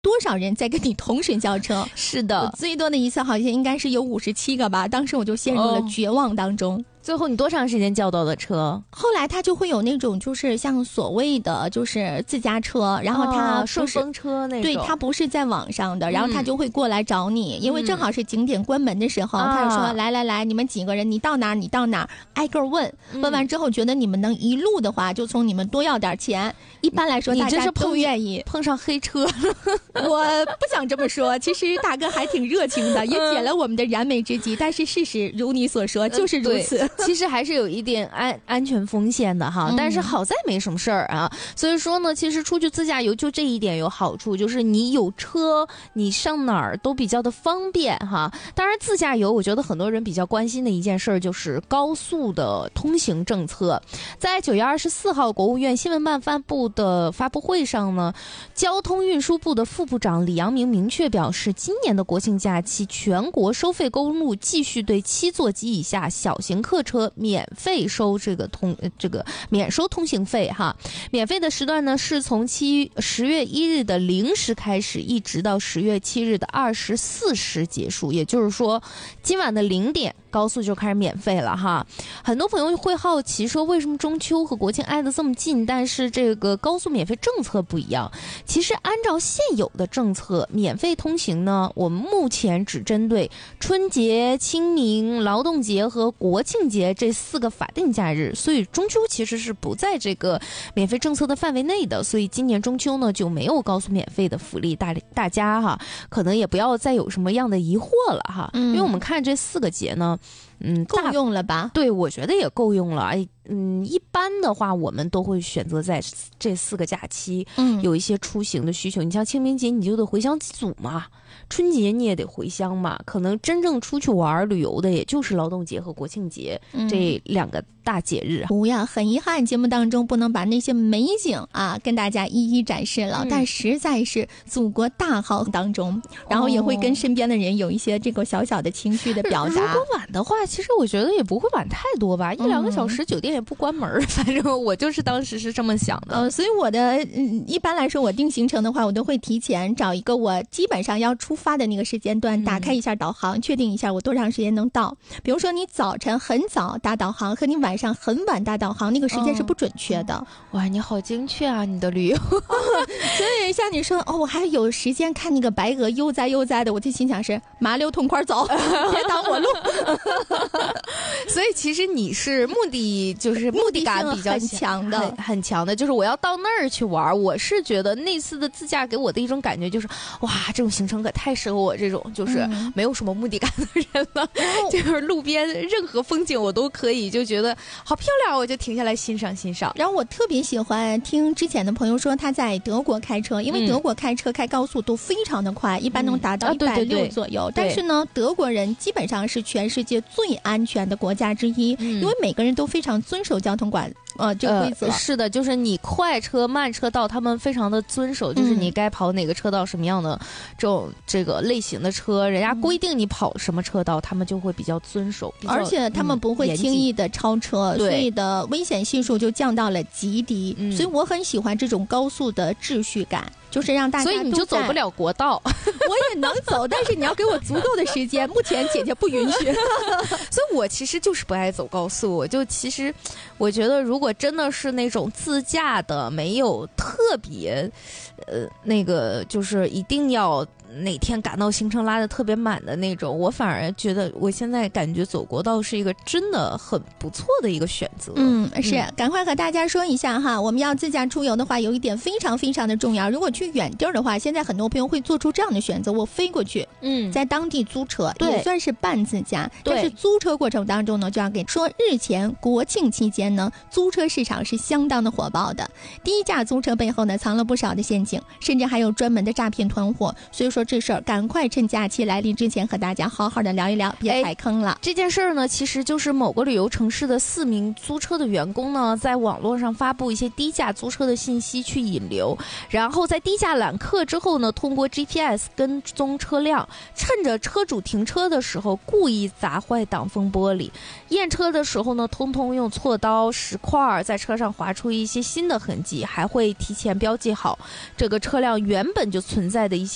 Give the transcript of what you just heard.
多少人在跟你同时叫车？ 是的， 最多的一次好像应该是有57个吧，当时我就陷入了绝望当中。 最后你多长时间叫到的车？ 后来它就会有那种就是像所谓的就是自家车，然后它顺风车那种， 对，它不是在网上的，然后它就会过来找你，因为正好是景点关门的时候，他就说来，你们几个人，你到哪儿，你到哪儿，挨个问，问完之后觉得你们能一路的话，就从你们多要点钱。一般来说，大家都愿意。 碰上黑车， 我不想这么说，其实大哥还挺热情的，也解了我们的燃眉之急。但是事实如你所说，就是如此。 其实还是有一点安全风险的哈，但是好在没什么事儿啊。所以说呢，其实出去自驾游就这一点有好处，就是你有车，你上哪儿都比较的方便哈。当然，自驾游我觉得很多人比较关心的一件事就是高速的通行政策。在9月24号，国务院新闻办发布的发布会上呢，交通运输部的副部长李阳明明确表示，今年的国庆假期，全国收费公路继续对7座及以下小型客车免费收免收通行费哈。免费的时段呢是从10月1日的0时开始，一直到10月7日的24时结束。也就是说，今晚的0点高速就开始免费了哈。很多朋友会好奇说，为什么中秋和国庆挨得这么近，但是这个高速免费政策不一样？其实按照现有的政策，免费通行呢，我们目前只针对春节、清明、劳动节和国庆节这4个法定假日，所以中秋其实是不在这个免费政策的范围内的。所以今年中秋呢就没有高速免费的福利，大家哈可能也不要再有什么样的疑惑了哈，因为我们看这4个节呢。 够用了吧？ 对，我觉得也够用了。一般的话，我们都会选择在这4个假期，有一些出行的需求。你像清明节，你就得回乡祭祖嘛；春节你也得回乡嘛。可能真正出去玩旅游的，也就是劳动节和国庆节这2个大节日。 很遗憾，节目当中不能把那些美景啊跟大家一一展示了，但实在是祖国大好当中，然后也会跟身边的人有一些这个小小的情绪的表达。 如果晚的话，其实我觉得也不会晚太多吧，1-2个小时酒店也不关门，反正我就是当时是这么想的。 所以我的一般来说我定行程的话，我都会提前找一个我基本上要出发的那个时间段，打开一下导航，确定一下我多长时间能到。比如说你早晨很早打导航和你晚上很晚打导航，那个时间是不准确的。 哇，你好精确啊，你的旅游。 所以像你说我还有时间看那个白鹅悠哉的，我就心想是麻溜痛快走，别挡我路。 所以其实你是目的感比较强的， 很强的，就是我要到那儿去玩。我是觉得那次的自驾给我的一种感觉就是，哇，这种行程可太适合我这种就是没有什么目的感的人了。就是路边任何风景我都可以，就觉得好漂亮，我就停下来欣赏。 然后我特别喜欢听之前的朋友说他在德国开车，因为德国开车开高速都非常的快，一般能达到160左右。但是呢，德国人基本上是全世界最安全的国家之一，因为每个人都非常遵守交通这个规则。 是的，就是你快车慢车道他们非常的遵守，就是你该跑哪个车道什么样的这个类型的车，人家规定你跑什么车道，他们就会比较遵守， 而且他们不会轻易的超车，所以的危险系数就降到了极低。所以我很喜欢这种高速的秩序感，就是让大家。 所以你就走不了国道。 我也能走，但是你要给我足够的时间，目前姐姐不允许。 所以我其实就是不爱走高速，我觉得如果真的是那种自驾的，没有特别那个就是一定要哪天赶到行程拉得特别满的那种，我反而觉得我现在感觉走国道是一个真的很不错的一个选择。 是，赶快和大家说一下哈，我们要自驾出游的话，有一点非常非常的重要。如果去远地儿的话，现在很多朋友会做出这样的选择，我飞过去，在当地租车，也算是半自驾。但是租车过程当中呢，就要给说，日前国庆期间呢，租车市场是相当的火爆的，低价租车背后呢藏了不少的陷阱，甚至还有专门的诈骗团伙。所以说这事儿赶快趁假期来临之前和大家好好的聊一聊，别踩坑了。 这件事儿呢，其实就是某个旅游城市的4名租车的员工呢，在网络上发布一些低价租车的信息去引流，然后在低价揽客之后呢，通过 GPS 跟踪车辆，趁着车主停车的时候故意砸坏挡风玻璃，验车的时候呢，通通用锉刀、石块在车上划出一些新的痕迹，还会提前标记好这个车辆原本就存在的一些